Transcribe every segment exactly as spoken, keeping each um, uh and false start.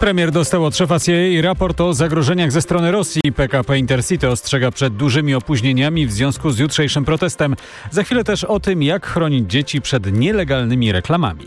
Premier dostał od szefa C I A raport o zagrożeniach ze strony Rosji. P K P Intercity ostrzega przed dużymi opóźnieniami w związku z jutrzejszym protestem. Za chwilę też o tym, jak chronić dzieci przed nielegalnymi reklamami.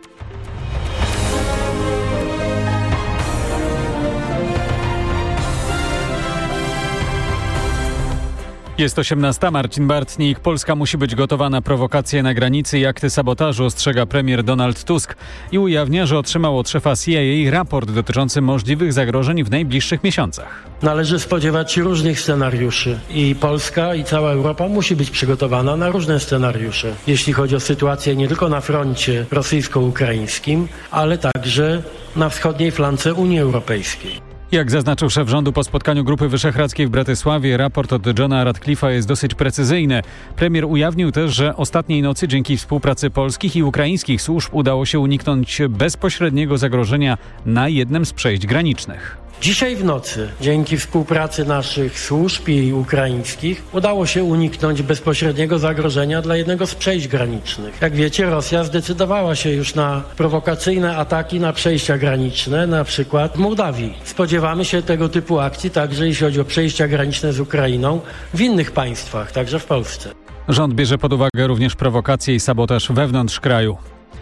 Jest osiemnasta, Marcin Bartnik. Polska musi być gotowa na prowokacje na granicy i akty sabotażu, ostrzega premier Donald Tusk i ujawnia, że otrzymał od szefa C I A raport dotyczący możliwych zagrożeń w najbliższych miesiącach. Należy spodziewać się różnych scenariuszy i Polska i cała Europa musi być przygotowana na różne scenariusze, jeśli chodzi o sytuację nie tylko na froncie rosyjsko-ukraińskim, ale także na wschodniej flance Unii Europejskiej. Jak zaznaczył szef rządu po spotkaniu Grupy Wyszehradzkiej w Bratysławie, raport od Johna Ratcliffe'a jest dosyć precyzyjny. Premier ujawnił też, że ostatniej nocy dzięki współpracy polskich i ukraińskich służb udało się uniknąć bezpośredniego zagrożenia na jednym z przejść granicznych. Dzisiaj w nocy, dzięki współpracy naszych służb i ukraińskich, udało się uniknąć bezpośredniego zagrożenia dla jednego z przejść granicznych. Jak wiecie, Rosja zdecydowała się już na prowokacyjne ataki na przejścia graniczne, na przykład w Mołdawii. Spodziewamy się tego typu akcji także jeśli chodzi o przejścia graniczne z Ukrainą w innych państwach, także w Polsce. Rząd bierze pod uwagę również prowokacje i sabotaż wewnątrz kraju.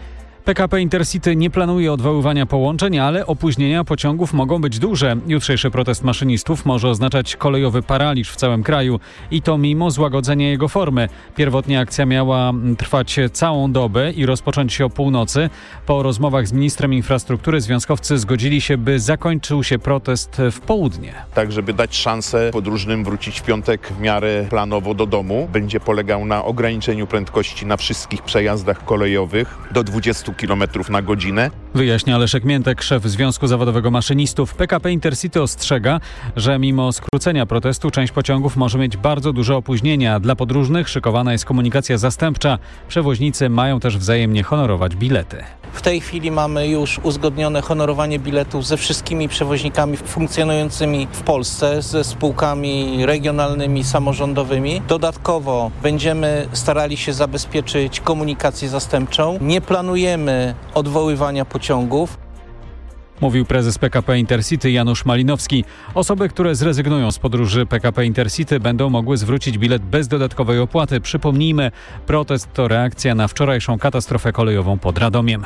P K P Intercity nie planuje odwoływania połączeń, ale opóźnienia pociągów mogą być duże. Jutrzejszy protest maszynistów może oznaczać kolejowy paraliż w całym kraju i to mimo złagodzenia jego formy. Pierwotnie akcja miała trwać całą dobę i rozpocząć się o północy. Po rozmowach z ministrem infrastruktury związkowcy zgodzili się, by zakończył się protest w południe. Tak, żeby dać szansę podróżnym wrócić w piątek w miarę planowo do domu. Będzie polegał na ograniczeniu prędkości na wszystkich przejazdach kolejowych do dwudziestu kilometrów na godzinę. Wyjaśnia Leszek Miętek, szef Związku Zawodowego Maszynistów. P K P Intercity ostrzega, że mimo skrócenia protestu część pociągów może mieć bardzo duże opóźnienia. Dla podróżnych szykowana jest komunikacja zastępcza. Przewoźnicy mają też wzajemnie honorować bilety. W tej chwili mamy już uzgodnione honorowanie biletów ze wszystkimi przewoźnikami funkcjonującymi w Polsce, ze spółkami regionalnymi, samorządowymi. Dodatkowo będziemy starali się zabezpieczyć komunikację zastępczą. Nie planujemy odwoływania pociągów. Mówił prezes P K P Intercity Janusz Malinowski. Osoby, które zrezygnują z podróży P K P Intercity, będą mogły zwrócić bilet bez dodatkowej opłaty. Przypomnijmy, protest to reakcja na wczorajszą katastrofę kolejową pod Radomiem.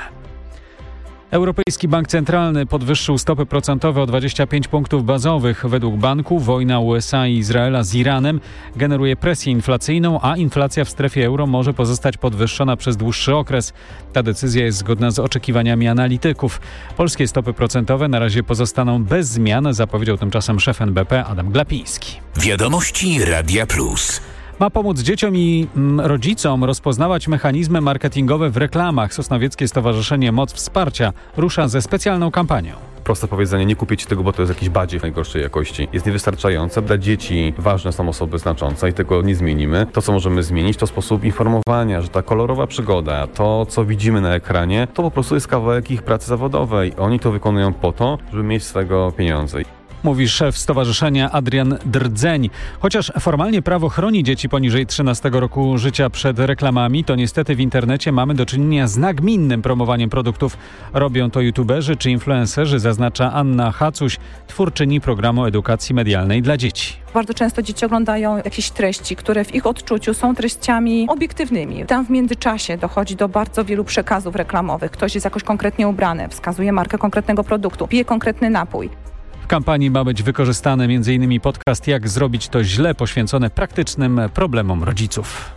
Europejski Bank Centralny podwyższył stopy procentowe o dwadzieścia pięć punktów bazowych. Według banku wojna U S A i Izraela z Iranem generuje presję inflacyjną, a inflacja w strefie euro może pozostać podwyższona przez dłuższy okres. Ta decyzja jest zgodna z oczekiwaniami analityków. Polskie stopy procentowe na razie pozostaną bez zmian, zapowiedział tymczasem szef N B P Adam Glapiński. Wiadomości Radia Plus. Ma pomóc dzieciom i mm, rodzicom rozpoznawać mechanizmy marketingowe w reklamach. Sosnowieckie Stowarzyszenie Moc Wsparcia rusza ze specjalną kampanią. Proste powiedzenie, nie kupić tego, bo to jest jakiś badziew najgorszej jakości, jest niewystarczające. Dla dzieci ważne są osoby znaczące i tego nie zmienimy. To, co możemy zmienić, to sposób informowania, że ta kolorowa przygoda, to, co widzimy na ekranie, to po prostu jest kawałek ich pracy zawodowej. Oni to wykonują po to, żeby mieć z tego pieniądze. Mówi szef stowarzyszenia Adrian Drdzeń. Chociaż formalnie prawo chroni dzieci poniżej trzynastego roku życia przed reklamami, to niestety w internecie mamy do czynienia z nagminnym promowaniem produktów. Robią to youtuberzy czy influencerzy, zaznacza Anna Hacuś, twórczyni programu edukacji medialnej dla dzieci. Bardzo często dzieci oglądają jakieś treści, które w ich odczuciu są treściami obiektywnymi. Tam w międzyczasie dochodzi do bardzo wielu przekazów reklamowych. Ktoś jest jakoś konkretnie ubrany, wskazuje markę konkretnego produktu, pije konkretny napój. W kampanii ma być wykorzystany m in podcast Jak zrobić to źle, poświęcony praktycznym problemom rodziców.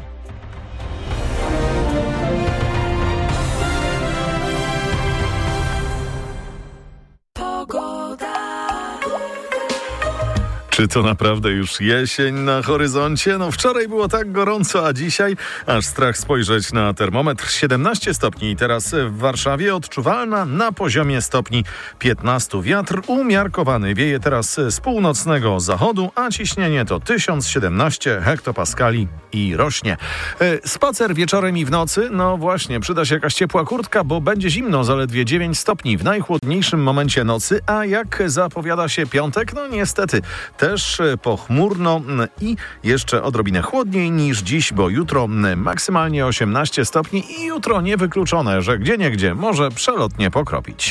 Czy to naprawdę już jesień na horyzoncie? No wczoraj było tak gorąco, a dzisiaj aż strach spojrzeć na termometr. siedemnaście stopni i teraz w Warszawie odczuwalna na poziomie stopni piętnaście. Wiatr umiarkowany wieje teraz z północnego zachodu, a ciśnienie to tysiąc siedemnaście hektopaskali i rośnie. Spacer wieczorem i w nocy? No właśnie, przyda się jakaś ciepła kurtka, bo będzie zimno, zaledwie dziewięć stopni w najchłodniejszym momencie nocy, a jak zapowiada się piątek? No niestety też pochmurno i jeszcze odrobinę chłodniej niż dziś, bo jutro maksymalnie osiemnaście stopni i jutro niewykluczone, że gdzieniegdzie może przelotnie pokropić.